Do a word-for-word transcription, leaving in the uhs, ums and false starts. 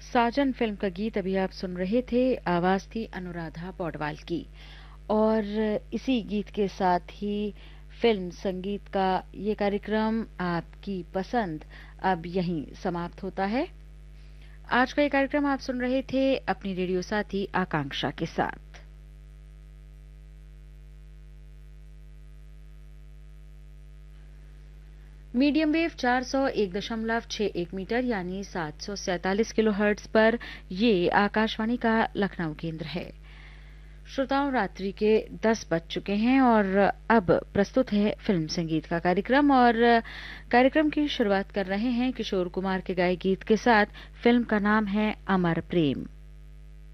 साजन film का गीत अभी आप सुन रहे थे। आवाज थी अनुराधा पौडवाल की। और इसी गीत के साथ ही फिल्म संगीत का ये कार्यक्रम आपकी पसंद अब यहीं समाप्त होता है। आज का ये कार्यक्रम आप सुन रहे थे अपनी रेडियो साथी आकांक्षा के साथ। मीडियम वेव चार सौ एक दशमलव छह एक मीटर यानी सात सौ सैतालीस किलो हर्ट्ज पर ये आकाशवाणी का लखनऊ केंद्र है। श्रोताओं, रात्रि के दस बज चुके हैं और अब प्रस्तुत है फिल्म संगीत का कार्यक्रम। और कार्यक्रम की शुरुआत कर रहे हैं किशोर कुमार के गाए गीत के साथ। फिल्म का नाम है अमर प्रेम।